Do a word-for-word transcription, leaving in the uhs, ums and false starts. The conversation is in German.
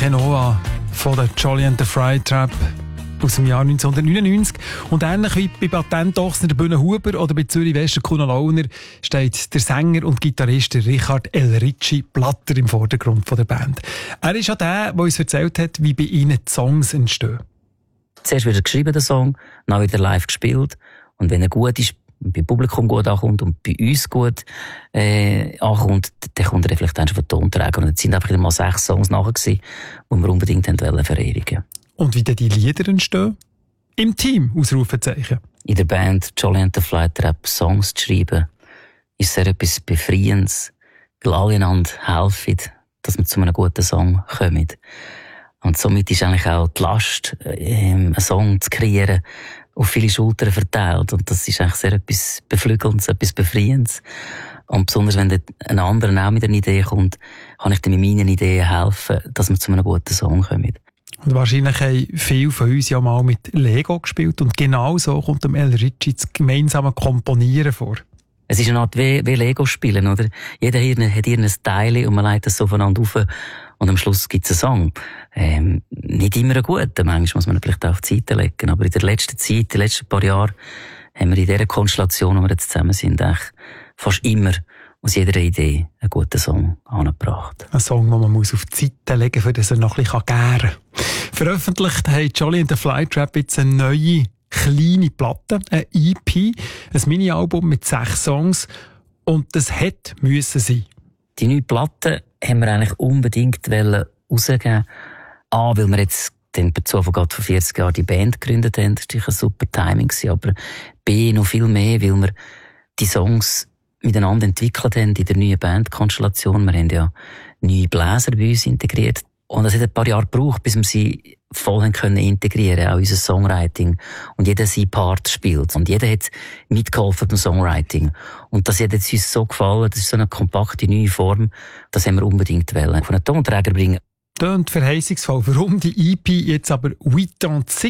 Kenova von der Jolly and the Flytrap aus dem Jahr neunzehnhundertneunundneunzig. Und ähnlich wie bei Patent Ochsner, der Bühne Huber oder bei Zürich Wester Kuno Launer steht der Sänger und Gitarrist Richard El Ricci Platter im Vordergrund von der Band. Er ist auch der, der uns erzählt hat, wie bei ihnen die Songs entstehen. Zuerst wird er geschrieben, der Song, dann wieder live gespielt. Und wenn er gut ist, beim Publikum gut ankommt und bei uns gut äh, ankommt, dann kommt er vielleicht dann schon von Tonträger. Und es sind einfach mal sechs Songs nachher gewesen, die wir unbedingt wollen verewigen. Und wie denn die Lieder entstehen? Im Team, Ausrufezeichen. In der Band Jolly and the Flytrap Songs zu schreiben, ist sehr etwas Befreiendes, weil alle einander helfen, dass wir zu einem guten Song kommen. Und somit ist eigentlich auch die Last, ähm, einen Song zu kreieren, auf viele Schultern verteilt. Und das ist eigentlich sehr etwas Beflügelndes, etwas Befreiendes. Und besonders wenn ein anderer auch mit einer Idee kommt, kann ich dann mit meinen Ideen helfen, dass wir zu einem guten Song kommen. Und wahrscheinlich haben viele von uns ja mal mit Lego gespielt und genau so kommt dem El Ricci das gemeinsame Komponieren vor. Es ist eine Art wie, wie Lego-Spielen, oder? Jeder hier hat hier ein Teil und man legt das so voneinander auf und am Schluss gibt es einen Song. Ähm, nicht immer ein guter, manchmal muss man vielleicht auch auf die Seite legen, aber in der letzten Zeit, in den letzten paar Jahren, haben wir in dieser Konstellation, wo wir jetzt zusammen sind, eigentlich fast immer aus jeder Idee einen guten Song angebracht. Ein Song, den man auf die Seite legen muss, damit er noch ein bisschen gären kann. Veröffentlicht haben Jolly and the Flytrap jetzt eine neue, kleine Platte, eine E P, ein Mini-Album mit sechs Songs. Und das hätte müssen sein. Die neue Platte haben wir eigentlich unbedingt rausgeben. A, weil wir jetzt den Bezug von vierzig Jahren die Band gegründet haben. Das war ein super Timing. Aber B, noch viel mehr, weil wir die Songs miteinander entwickelt haben in der neuen Bandkonstellation. Wir haben ja neue Bläser bei uns integriert. Und es hat ein paar Jahre gebraucht, bis wir sie voll können integrieren, auch unser Songwriting. Und jeder seinen Part spielt. Und jeder hat mitgeholfen beim Songwriting. Und das hat jetzt uns so gefallen, das ist so eine kompakte neue Form, das haben wir unbedingt wollen. Von einem Tonträger bringen. Tönt verheißungsvoll. Warum die E P jetzt aber huit ans six